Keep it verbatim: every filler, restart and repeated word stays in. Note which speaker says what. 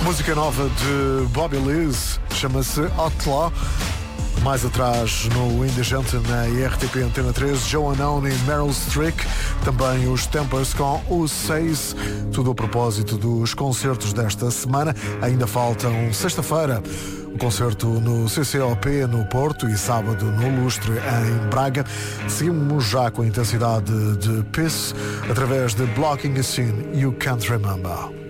Speaker 1: Música nova de Bobby Liz, chama-se Outlaw. Mais atrás, no Indigente, na R T P Antena três, Joe Unknown e Meryl Streep. Também os Tempers com os seis. Tudo a propósito dos concertos desta semana. Ainda faltam sexta-feira o concerto no C C O P no Porto e sábado no Lustre em Braga. Seguimos já com a intensidade de Peace através de Blocking a Scene You Can't Remember.